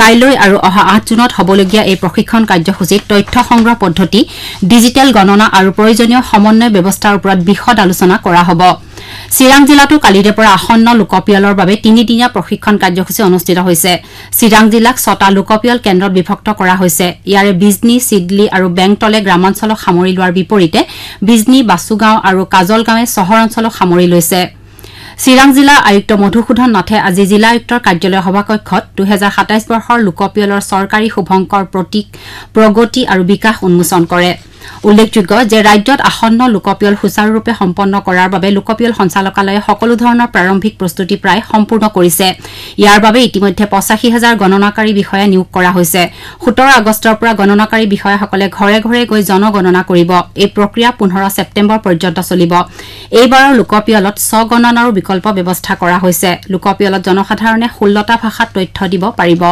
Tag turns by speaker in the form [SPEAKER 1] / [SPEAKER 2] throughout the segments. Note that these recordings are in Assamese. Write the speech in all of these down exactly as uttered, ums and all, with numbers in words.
[SPEAKER 1] কাইলৈ আৰু অহা আঠ জুনত হবলগীয়া এই প্ৰশিক্ষণ কাৰ্যসূচীত তথ্য সংগ্ৰহ পদ্ধতি ডিজিটেল গণনা আৰু প্ৰয়োজনীয় সমন্বয় ব্যৱস্থাৰ ওপৰত বিশদ আলোচনা কৰা হ'ব চিৰাং জিলাতো কালিৰে পৰা আসন্ন লোকপিয়লৰ বাবে তিনিদিনীয়া প্ৰশিক্ষণ কাৰ্যসূচী অনুষ্ঠিত হৈছে চিৰাং জিলাক ছটা লোকপিয়ল কেন্দ্ৰত বিভক্ত কৰা হৈছে ইয়াৰে বিজনী সিডলি আৰু বেংটলে গ্ৰামাঞ্চলক সামৰি লোৱাৰ বিপৰীতে বিজনী বাসুগাঁও আৰু কাজলগাঁৱে চহৰ অঞ্চলক সামৰি লৈছে চিৰাং জিলা আয়ুক্ত মধুসূধন নাথে আজি জিলা আয়ুক্তৰ কাৰ্যালয় সভাকক্ষত দুহেজাৰ সাতাইশ বৰ্ষৰ লোকপিয়লৰ চৰকাৰী শুভংকৰ প্ৰতীক প্ৰগতি আৰু বিকাশ উন্মোচন কৰে উল্লেখযোগ্য যে ৰাজ্যত আসন্ন লোকপিয়ল সুচাৰুৰূপে সম্পন্ন কৰাৰ বাবে লোকপিয়ল সঞ্চালকালয়ে সকলো ধৰণৰ প্ৰাৰম্ভিক প্ৰস্তুতি প্ৰায় সম্পূৰ্ণ কৰিছে ইয়াৰ বাবে ইতিমধ্যে পঁচাশী হাজাৰ গণনাকাৰী বিষয়া নিয়োগ কৰা হৈছে সোতৰ আগষ্টৰ পৰা গণনাকাৰী বিষয়াসকলে ঘৰে ঘৰে গৈ জনগণনা কৰিব এই প্ৰক্ৰিয়া পোন্ধৰ ছেপ্টেম্বৰ পৰ্যন্ত চলিব এইবাৰৰ লোকপিয়লত স্বগণনাৰো বিকল্প ব্যৱস্থা কৰা হৈছে লোকপিয়লত জনসাধাৰণে ষোল্লটা ভাষাত তথ্য দিব পাৰিব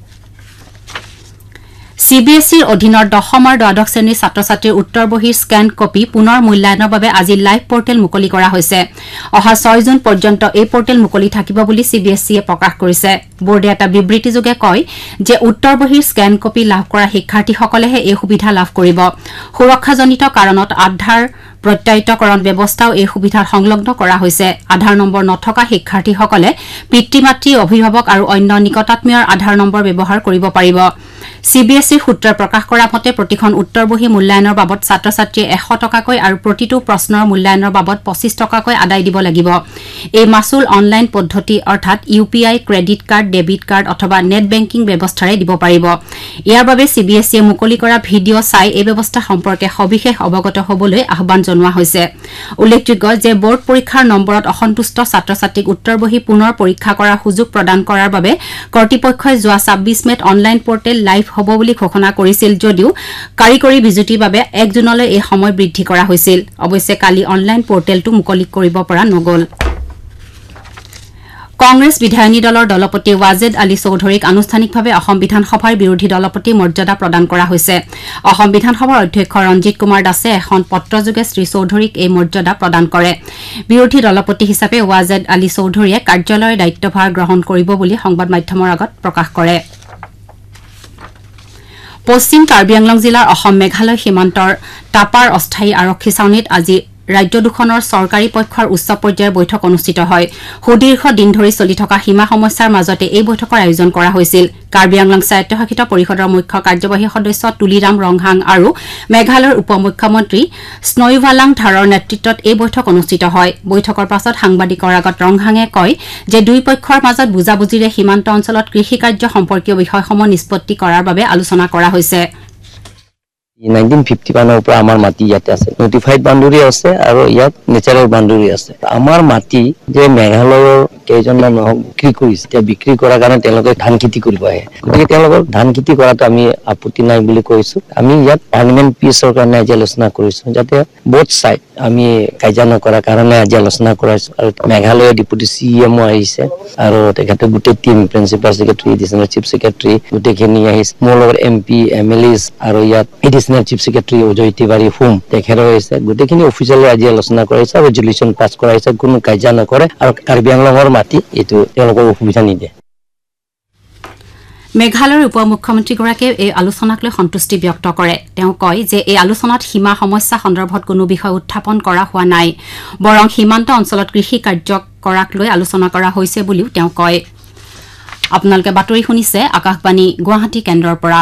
[SPEAKER 1] চিবিএছইৰ অধীনৰ দশম আৰু দ্বাদশ শ্ৰেণীৰ ছাত্ৰ ছাত্ৰীৰ উত্তৰ বহীৰ স্কেন কপি পুনৰ মূল্যায়নৰ বাবে আজি লাইভ পৰ্টেল মুকলি কৰা হৈছে অহা ছয় জুন পৰ্যন্ত এই পৰ্টেল মুকলি থাকিব বুলি চিবিএছইয়ে প্ৰকাশ কৰিছে বোৰ্ডে এটা বিবৃতিযোগে কয় যে উত্তৰ বহীৰ স্কেন কপি লাভ কৰা শিক্ষাৰ্থীসকলেহে এই সুবিধা লাভ কৰিব সুৰক্ষাজনিত কাৰণত আধাৰ প্ৰত্যায়িতকৰণ ব্যৱস্থাও এই সুবিধাৰ সংলগ্ন কৰা হৈছে আধাৰ নম্বৰ নথকা শিক্ষাৰ্থীসকলে পিতৃ মাতৃ অভিভাৱক আৰু অন্য নিকটাত্মীয়ৰ আধাৰ নম্বৰ ব্যৱহাৰ কৰিব পাৰিব চিবিএছইৰ সূত্ৰই প্ৰকাশ কৰা মতে প্ৰতিখন উত্তৰ বহী মূল্যায়নৰ বাবদ ছাত্ৰ ছাত্ৰীয়ে এশ টকাকৈ আৰু প্ৰতিটো প্ৰশ্নৰ মূল্যায়নৰ বাবদ পঁচিছ টকাকৈ আদায় দিব লাগিব এই মাচুল অনলাইন পদ্ধতি অৰ্থাৎ UPI credit card debit card অথবা নেট বেংকিং ব্যৱস্থাৰে দিব পাৰিব ইয়াৰ বাবে চিবিএছইয়ে মুকলি কৰা ভিডিঅ' চাই এই ব্যৱস্থা সম্পৰ্কে সবিশেষ অৱগত হ'বলৈ আহ্বান জনোৱা হৈছে উল্লেখযোগ্য যে বোৰ্ড পৰীক্ষাৰ নম্বৰত অসন্তুষ্ট ছাত্ৰ ছাত্ৰীক উত্তৰ বহী পুনৰ পৰীক্ষা কৰাৰ সুযোগ প্ৰদান কৰাৰ বাবে কৰ্তৃপক্ষই যোৱা ছাব্বিছ মেত অনলাইন পৰ্টেল লাইভ হ'ব বুলি ঘোষণা কৰিছিল যদিও কাৰিকৰী বিজুতিৰ বাবে এক জুনলৈ এই সময় বৃদ্ধি কৰা হৈছিল অৱশ্যে কালি অনলাইন পৰ্টেলটো মুকলি কৰিব পৰা নগ'ল কংগ্ৰেছ বিধায়িনী দলৰ দলপতি ৱাজেদ আলী চৌধুৰীক আনুষ্ঠানিকভাৱে অসম বিধানসভাৰ বিৰোধী দলপতি মৰ্যাদা প্ৰদান কৰা হৈছে অসম বিধানসভাৰ অধ্যক্ষ ৰঞ্জিত কুমাৰ দাসে এখন পত্ৰযোগে শ্ৰী চৌধুৰীক এই মৰ্যাদা প্ৰদান কৰে বিৰোধী দলপতি হিচাপে ৱাজেদ আলী চৌধুৰীয়ে কাৰ্যালয়ৰ দায়িত্বভাৰ গ্ৰহণ কৰিব বুলি সংবাদ মাধ্যমৰ আগত প্ৰকাশ কৰে পশ্চিম কাৰ্বি আংলং জিলাৰ অসম মেঘালয় সীমান্তৰ টাপাৰ অস্থায়ী আৰক্ষী ছাউনীত আজি ৰাজ্য দুখনৰ চৰকাৰী পক্ষৰ উচ্চ পৰ্যায়ৰ বৈঠক অনুষ্ঠিত হয় সুদীৰ্ঘ দিন ধৰি চলি থকা সীমা সমস্যাৰ মাজতে এই বৈঠকৰ আয়োজন কৰা হৈছিল কাৰ্বি আংলং স্বায়ত্তশাসিত পৰিষদৰ মুখ্য কাৰ্যবাহী সদস্য তুলিৰাম ৰংহাং আৰু মেঘালয়ৰ উপ মুখ্যমন্ত্ৰী স্নয়ুভালাং ধাৰৰ নেতৃত্বত এই বৈঠক অনুষ্ঠিত হয় বৈঠকৰ পাছত সাংবাদিকৰ আগত ৰংহাঙে কয় যে দুই পক্ষৰ মাজত বুজাবুজিৰে সীমান্ত অঞ্চলত কৃষি কাৰ্য সম্পৰ্কীয় বিষয়সমূহ নিষ্পত্তি কৰাৰ বাবে আলোচনা কৰা হৈছে
[SPEAKER 2] nineteen fifty মানৰ পৰা আমাৰ মাটি ইয়াতে আছে নটিফাইড বাউণ্ডাৰী আছে আৰু ইয়াত নেচাৰেল বাউণ্ডাৰী আছে আমাৰ মাটি যে মেঘালয়ৰ কেইজনমান বিক্ৰী কৰিছে এতিয়া বিক্ৰী কৰাৰ কাৰণে তেওঁলোকে ধান খেতি কৰিব আহে গতিকে তেওঁলোকৰ ধান খেতি কৰাটো আমি আপত্তি নাই বুলি কৈছো আমি ইয়াত পাৰ্মানেণ্ট পিছৰ কাৰণে আজি আলোচনা কৰিছো যাতে বোথ চাইড আমি কাজিয়া নকৰাৰ কাৰণে আজি আলোচনা কৰাইছো আৰু মেঘালয়ৰ ডিপুটি চি এম আহিছে আৰু তেখেতে গোটেই team principal secretary additional chief secretary গোটেইখিনি আহিছে মোৰ লগত M P M L S আৰু ইয়াত additional chief secretary Ajay Tiwari home তেখেতে হৈছে গোটেইখিনি অফিচিয়েলি আজি আলোচনা কৰাইছে আৰু ৰেজুলেশ্যন পাছ কৰাইছে কোনো কাজিয়া নকৰে আৰু কাৰ্বি আংলঙৰ মাটি এইটো তেওঁলোকৰ অসুবিধা নিদিয়ে
[SPEAKER 1] মেঘালয়ৰ উপ মুখ্যমন্ত্ৰীগৰাকীয়ে এই আলোচনাক লৈ সন্তুষ্টি ব্যক্ত কৰে তেওঁ কয় যে এই আলোচনাত সীমা সমস্যা সন্দৰ্ভত কোনো বিষয় উত্থাপন কৰা হোৱা নাই বৰং সীমান্ত অঞ্চলত কৃষি কাৰ্য কৰাক লৈ আলোচনা কৰা হৈছে বুলিও তেওঁ কয় আপোনালোকে বাতৰি শুনিছে আকাশবাণী গুৱাহাটী কেন্দ্ৰৰ পৰা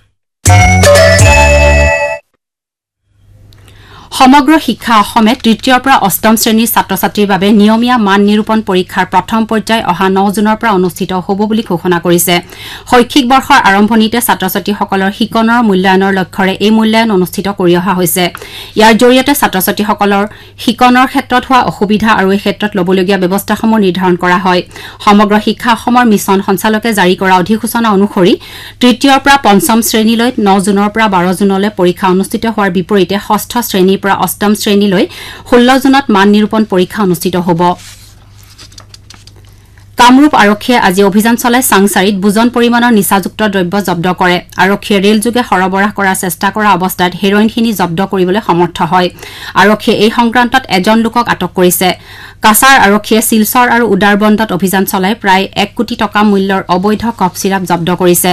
[SPEAKER 1] সমগ্ৰ শিক্ষা অসমে তৃতীয়ৰ পৰা অষ্টম শ্ৰেণীৰ ছাত্ৰ ছাত্ৰীৰ বাবে নিয়মীয়া মান নিৰূপণ পৰীক্ষাৰ প্ৰথম পৰ্যায় অহা ন জুনৰ পৰা অনুষ্ঠিত হ'ব বুলি ঘোষণা কৰিছে শৈক্ষিক বৰ্ষৰ আৰম্ভণিতে ছাত্ৰ ছাত্ৰীসকলৰ শিকনৰ মূল্যায়নৰ লক্ষ্যৰে এই মূল্যায়ন অনুষ্ঠিত কৰি অহা হৈছে ইয়াৰ জৰিয়তে ছাত্ৰ ছাত্ৰীসকলৰ শিকনৰ ক্ষেত্ৰত হোৱা অসুবিধা আৰু এই ক্ষেত্ৰত ল'বলগীয়া ব্যৱস্থাসমূহ নিৰ্ধাৰণ কৰা হয় সমগ্ৰ শিক্ষা অসমৰ মিছন সঞ্চালকে জাৰি কৰা অধিসূচনা অনুসৰি তৃতীয়ৰ পৰা পঞ্চম শ্ৰেণীলৈ ন জুনৰ পৰা বাৰ জুনলৈ পৰীক্ষা অনুষ্ঠিত হোৱাৰ বিপৰীতে ষষ্ঠ শ্ৰেণীৰ পৰা অষ্টম শ্ৰেণীলৈ ষোল্ল জুনত মান নিৰূপণ পৰীক্ষা অনুষ্ঠিত হ'ব কামৰূপ আৰক্ষীয়ে আজি অভিযান চলাই চাংচাৰীত বুজন পৰিমাণৰ নিচাযুক্ত দ্ৰব্য জব্দ কৰে আৰক্ষীয়ে ৰেলযোগে সৰবৰাহ কৰাৰ চেষ্টা কৰা অৱস্থাত হেৰইনখিনি জব্দ কৰিবলৈ সমৰ্থ হয় আৰক্ষীয়ে এই সংক্ৰান্তত এজন লোকক আটক কৰিছে কাছাৰ আৰক্ষীয়ে শিলচৰ আৰু উদাৰবন্দত অভিযান চলাই প্ৰায় এক কোটি টকা মূল্যৰ অবৈধ কফ চিৰাপ জব্দ কৰিছে